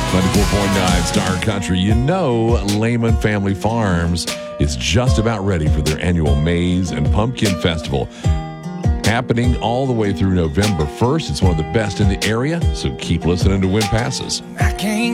94.9 Star Country. You know, Lehman Family Farms is just about ready for their annual Maize and Pumpkin Festival. Happening all the way through November 1st. It's one of the best in the area, so keep listening to win passes. I can't